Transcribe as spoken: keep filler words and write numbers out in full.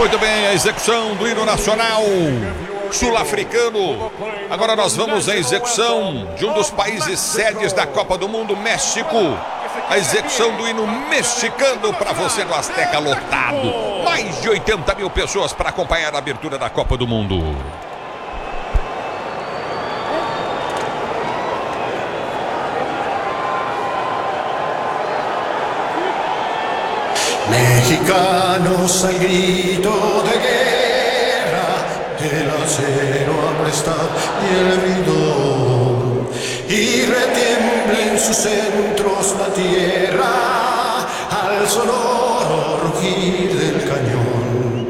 Muito bem, a execução do hino nacional sul-africano. Agora nós vamos à execução de um dos países sedes da Copa do Mundo, México. A execução do hino mexicano para você no Azteca lotado. Mais de oitenta mil pessoas para acompanhar a abertura da Copa do Mundo. Mexicanos al grito de guerra, el acero aprestar y el bridón, y retiembla en sus centros la tierra al sonoro rugir del cañón.